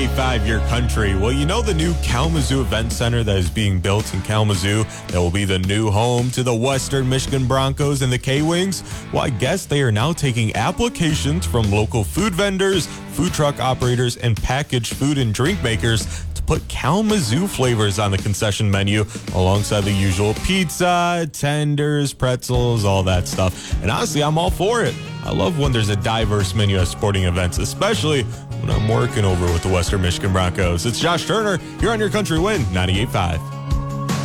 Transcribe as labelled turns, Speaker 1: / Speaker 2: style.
Speaker 1: 5-year country. Well, you know the new Kalamazoo Event Center that is being built in Kalamazoo that will be the new home to the Western Michigan Broncos and the K-Wings? Well, I guess they are now taking applications from local food vendors, food truck operators, and packaged food and drink makers to put Kalamazoo flavors on the concession menu alongside the usual pizza, tenders, pretzels, all that stuff. And honestly, I'm all for it. I love when there's a diverse menu at sporting events, especially when I'm working over with the Western Michigan Broncos. It's Josh Turner here on your Country Win 98.5.